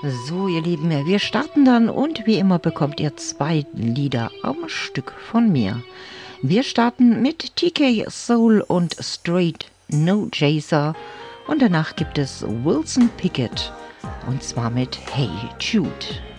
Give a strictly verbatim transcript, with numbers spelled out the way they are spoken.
So, ihr Lieben, wir starten dann und wie immer bekommt ihr zwei Lieder am Stück von mir. Wir starten mit T K Soul und Straight No Chaser und danach gibt es Wilson Pickett und zwar mit Hey Jude.